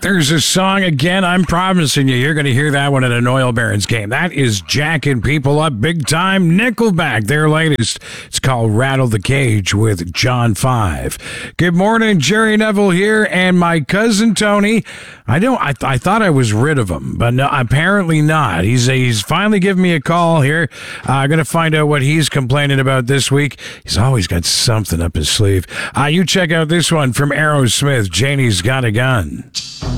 There's a song again. I'm promising you're going to hear that one at an Oil Barons game. That is jacking people up big time. Nickelback, their latest. It's called Rattle the Cage with John 5. Good morning, Jerry Neville here, and my cousin Tony. I thought I was rid of him, but no, apparently not. He's finally giving me a call here. I'm going to find out what he's complaining about this week. He's always got something up his sleeve. You check out this one from Aerosmith. Janie's Got a Gun.